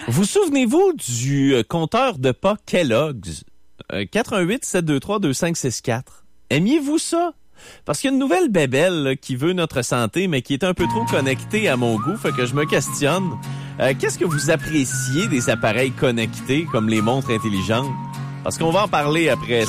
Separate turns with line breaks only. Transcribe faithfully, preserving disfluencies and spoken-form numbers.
Vous souvenez-vous du euh, compteur de pas Kellogg's? Euh, quatre un huit sept deux trois deux cinq six quatre. Aimiez-vous ça? Parce qu'il y a une nouvelle bébelle là, qui veut notre santé, mais qui est un peu trop connectée à mon goût, fait que je me questionne. Euh, qu'est-ce que vous appréciez des appareils connectés comme les montres intelligentes? Parce qu'on va en parler après